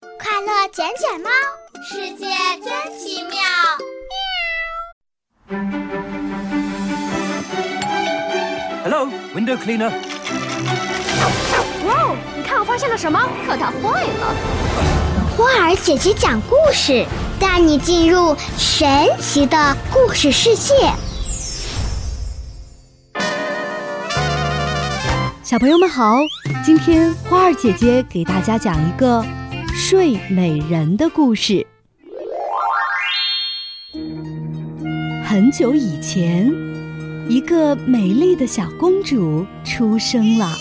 快乐捡捡猫，世界真奇妙。 Hello, window cleaner. 哇，你看我发现了什么？可它坏了。 花儿姐姐讲故事，带你进入神奇的故事世界。 小朋友们好，今天花儿姐姐给大家讲一个睡美人的故事。很久以前，一个美丽的小公主出生了。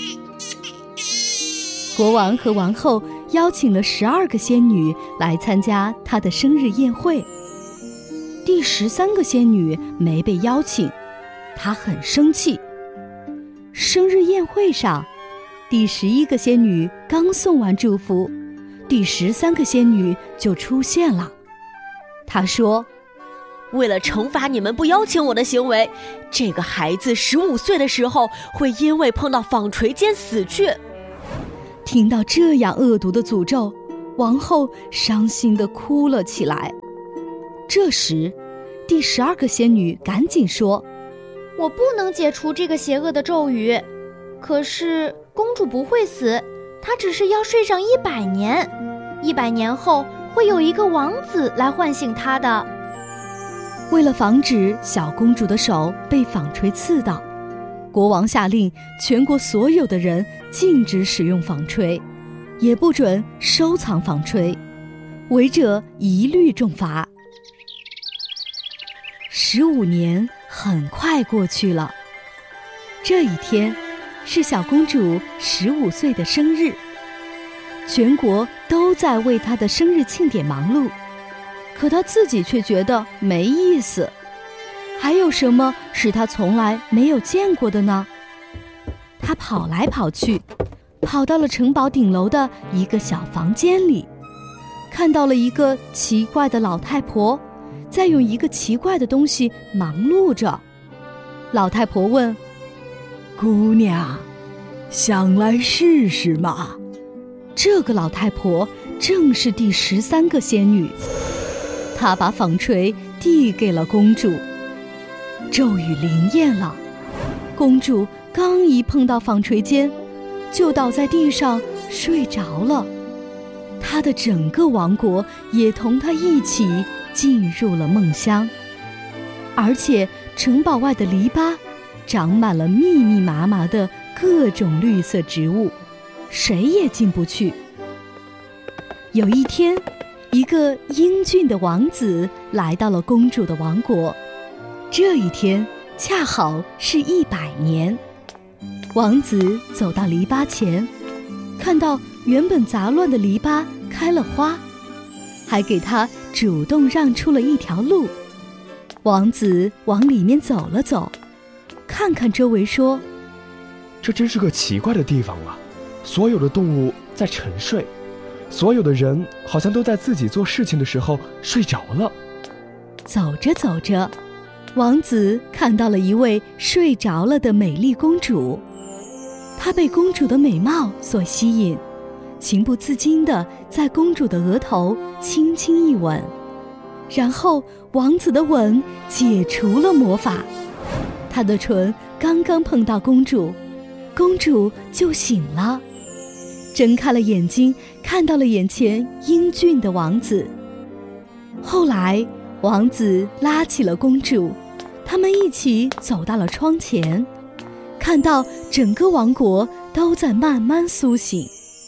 国王和王后邀请了12个仙女来参加她的生日宴会。第13个仙女没被邀请，她很生气。生日宴会上，第11个仙女刚送完祝福，第13个仙女就出现了。她说： 为了惩罚你们不邀请我的行为，这个孩子15岁的时候会因为碰到纺锤尖死去。 听到这样恶毒的诅咒，王后伤心地哭了起来。这时，第12个仙女赶紧说： 我不能解除这个邪恶的咒语，可是公主不会死，她只是要睡上100年，100年后会有一个王子来唤醒她的。 为了防止小公主的手被纺锤刺到，国王下令全国所有的人禁止使用纺锤，也不准收藏纺锤，违者一律重罚。15年很快过去了，这一天是小公主15岁的生日，全国都在为她的生日庆典忙碌，可她自己却觉得没意思。还有什么是她从来没有见过的呢？她跑来跑去，跑到了城堡顶楼的一个小房间里，看到了一个奇怪的老太婆在用一个奇怪的东西忙碌着。老太婆问： 姑娘，想来试试吗？ 这个老太婆正是第13个仙女，她把纺锤递给了公主。咒语灵验了，公主刚一碰到纺锤尖，就倒在地上睡着了。她的整个王国也同她一起进入了梦乡，而且城堡外的篱笆长满了密密麻麻的各种绿色植物，谁也进不去。有一天，一个英俊的王子来到了公主的王国，这一天恰好是100年。王子走到篱笆前，看到原本杂乱的篱笆开了花，还给他主动让出了一条路。王子往里面走了走，看看周围说： 这真是个奇怪的地方啊，所有的动物在沉睡，所有的人好像都在自己做事情的时候睡着了。 走着走着，王子看到了一位睡着了的美丽公主，他被公主的美貌所吸引，情不自禁地在公主的额头轻轻一吻，然后王子的吻解除了魔法，他的唇刚刚碰到公主，公主就醒了，睁开了眼睛，看到了眼前英俊的王子。后来王子拉起了公主，他们一起走到了窗前，看到整个王国都在慢慢苏醒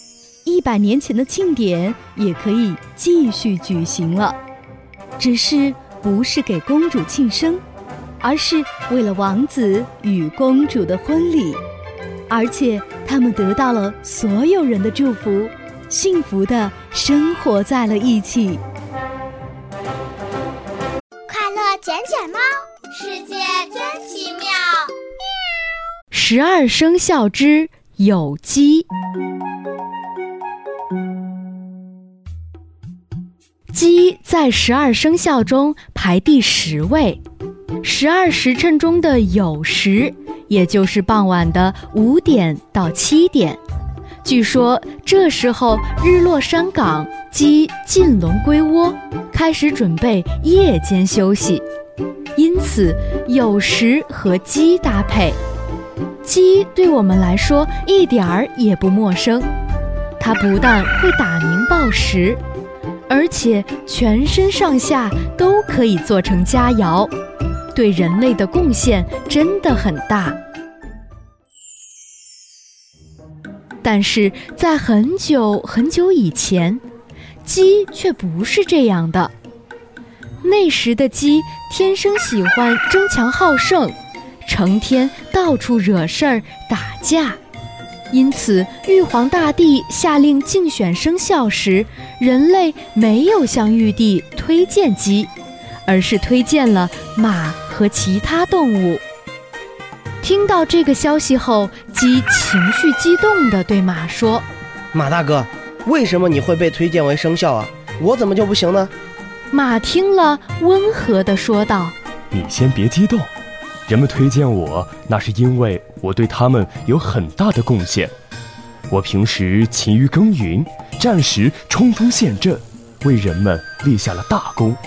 ，100年前的庆典也可以继续举行了，只是不是给公主庆生，而是为了王子与公主的婚礼，而且他们得到了所有人的祝福，幸福地生活在了一起。 快乐捡捡猫，世界真奇妙。 12生肖之酉鸡。鸡在12生肖中排第10位，12时辰中的酉时，也就是傍晚的5点到7点， 据说这时候日落山岗，鸡进笼归窝，开始准备夜间休息，因此酉时和鸡搭配。鸡对我们来说一点儿也不陌生，它不但会打鸣报时，而且全身上下都可以做成佳肴，对人类的贡献真的很大。但是在很久很久以前，鸡却不是这样的。那时的鸡天生喜欢争强好胜，成天到处惹事儿打架，因此玉皇大帝下令竞选生肖时，人类没有向玉帝推荐鸡，而是推荐了马和其他动物。听到这个消息后，鸡情绪激动地对马说： 马大哥，为什么你会被推荐为生肖啊？我怎么就不行呢？ 马听了温和地说道： 你先别激动，人们推荐我，那是因为我对他们有很大的贡献。我平时勤于耕耘，战时冲锋陷阵，为人们立下了大功。